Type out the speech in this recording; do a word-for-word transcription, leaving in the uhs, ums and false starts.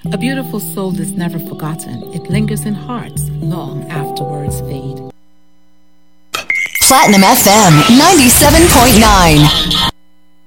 A beautiful soul is never forgotten. It lingers in hearts long after words fade. Platinum F M ninety-seven point nine.